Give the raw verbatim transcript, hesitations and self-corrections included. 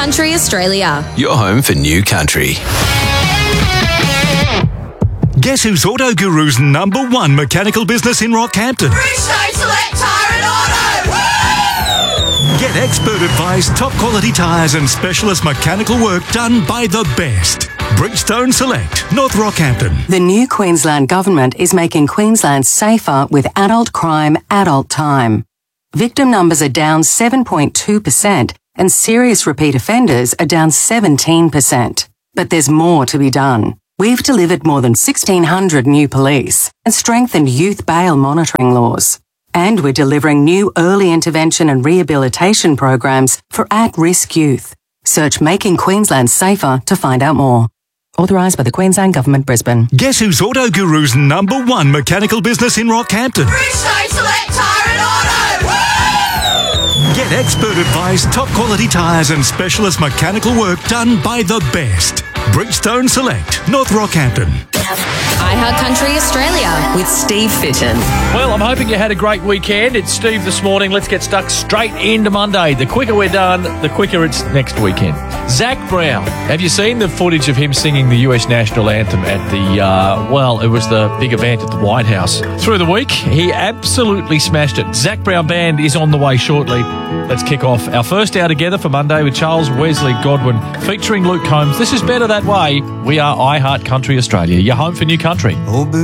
Country Australia. Your home for new country. Guess who's Auto Guru's number one mechanical business in Rockhampton? Bridgestone Select Tyre and Auto! Woo! Get expert advice, top quality tyres and specialist mechanical work done by the best. Bridgestone Select, North Rockhampton. The new Queensland Government is making Queensland safer with adult crime, adult time. Victim numbers are down seven point two percent and serious repeat offenders are down seventeen percent. But there's more to be done. We've delivered more than sixteen hundred new police and strengthened youth bail monitoring laws. And we're delivering new early intervention and rehabilitation programs for at-risk youth. Search Making Queensland Safer to find out more. Authorised by the Queensland Government, Brisbane. Guess who's Auto Guru's number one mechanical business in Rockhampton? Bridgestone Select Tyre and Auto! Woo! Get expert advice, top quality tyres and specialist mechanical work done by the best. Bridgestone Select, North Rockhampton. iHeart Country Australia with Steve Fitton. Well, I'm hoping you had a great weekend. It's Steve this morning. Let's get stuck straight into Monday. The quicker we're done, the quicker it's next weekend. Zach Brown. Have you seen the footage of him singing the U S national anthem at the, uh, well, it was the big event at the White House through the week? He absolutely smashed it. Zach Brown Band is on the way shortly. Let's kick off our first hour together for Monday with Charles Wesley Godwin featuring Luke Combs. This is Better That Way. We are iHeart Country Australia, your home for new country.